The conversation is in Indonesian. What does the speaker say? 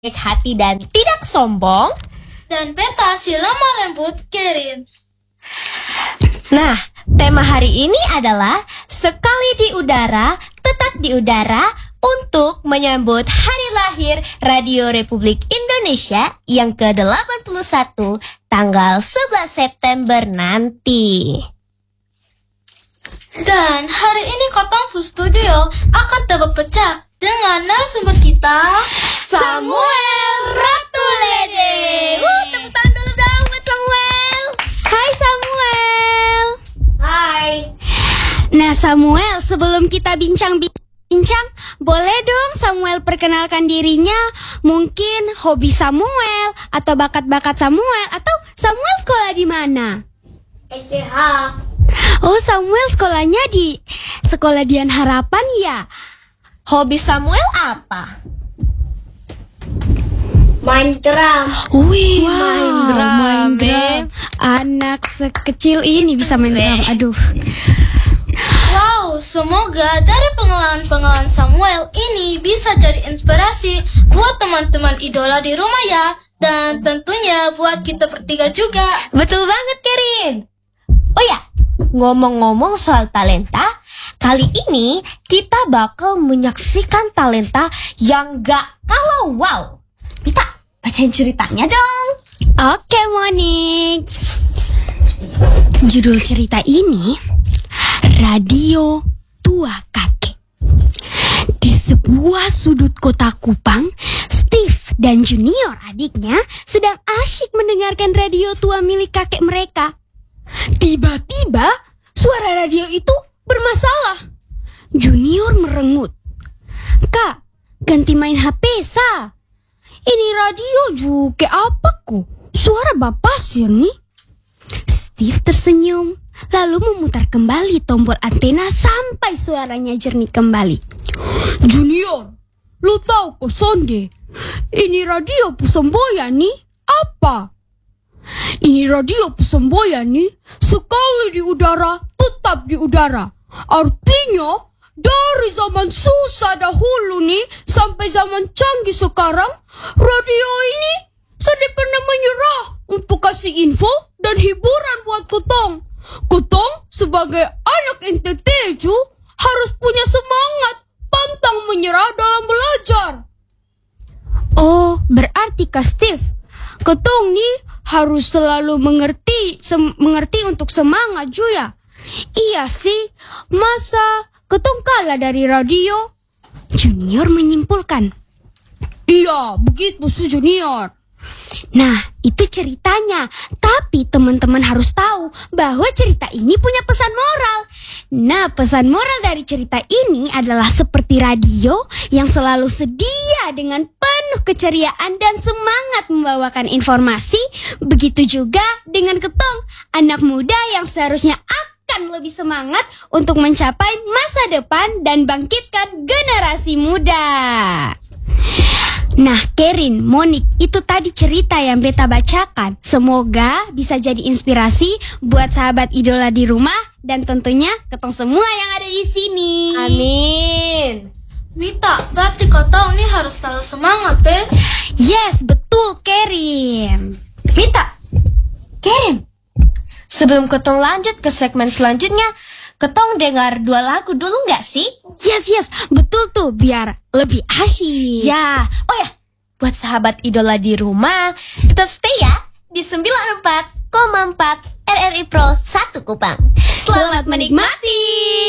baik hati dan tidak sombong. Dan beta si lemah lembut Kerin. Nah, tema hari ini adalah sekali di udara, tetap di udara untuk menyambut hari lahir Radio Republik Indonesia yang ke-81 tanggal 11 September nanti. Dan hari ini Kotong Fu Studio akan dapat pecah dengan narasumber kita, Samuel Ratulede. Tepuk tangan dulu dong buat Samuel. Hai Samuel. Hai. Nah Samuel, sebelum kita bincang-bincang, boleh dong Samuel perkenalkan dirinya. Mungkin hobi Samuel atau bakat-bakat Samuel, atau Samuel sekolah di mana? STH. Oh, Samuel sekolahnya di Sekolah Dian Harapan ya? Hobi Samuel apa? Main drum. Wih, Wow, main drum. Anak sekecil ini bisa main drum. Aduh. Wow, semoga dari pengalaman Samuel ini bisa jadi inspirasi buat teman-teman idola di rumah ya. Dan tentunya buat kita bertiga juga. Betul banget, Kerin. Oh ya, ngomong-ngomong soal talenta, kali ini kita bakal menyaksikan talenta yang gak kalah wow. Kita bacain ceritanya dong. Oke, Monik. Judul cerita ini Radio Tua Kakek. Di sebuah sudut kota Kupang, Steve dan Junior adiknya sedang asyik mendengarkan radio tua milik kakek mereka. Tiba-tiba suara radio itu bermasalah. Junior merengut. "Kak, ganti main HP sa. Ini radio juga apa ku? Suara bapasir nih." Steve tersenyum, lalu memutar kembali tombol antena sampai suaranya jernih kembali. "Junior, lu tahu kok Sonde? Ini radio Pusemboyan nih apa? Ini radio Pusemboyan nih sekali di udara, tetap di udara. Artinya dari zaman susah dahulu nih sampai zaman canggih sekarang, radio ini tidak pernah menyerah untuk kasih info dan hiburan buat Kotong. Kotong sebagai anak NTT harus punya semangat, pantang menyerah dalam belajar." Oh, berarti Kak Steve, Kotong nih harus selalu mengerti untuk semangat juga. Iya sih, masa Kotong kalah dari radio? Junior menyimpulkan. Iya, begitu su Junior. Nah, itu ceritanya. Tapi teman-teman harus tahu bahwa cerita ini punya pesan moral. Nah, pesan moral dari cerita ini adalah seperti radio yang selalu sedia dengan penuh keceriaan dan semangat membawakan informasi. Begitu juga dengan Kotong, anak muda yang seharusnya akan lebih semangat untuk mencapai masa depan dan bangkitkan generasi muda. Nah, Kerin, Monik, itu tadi cerita yang beta bacakan. Semoga bisa jadi inspirasi buat sahabat idola di rumah dan tentunya Kotong semua yang ada di sini. Amin. Mita, berarti Kotong nih harus selalu semangat deh. Yes, betul Kerin. Kita, Kerin, sebelum Kotong lanjut ke segmen selanjutnya, Kotong dengar 2 lagu dulu nggak sih? Yes, betul tuh, biar lebih asyik. Ya, oh ya, buat sahabat idola di rumah, tetap stay ya di 94,4 RRI Pro 1 Kupang. Selamat menikmati.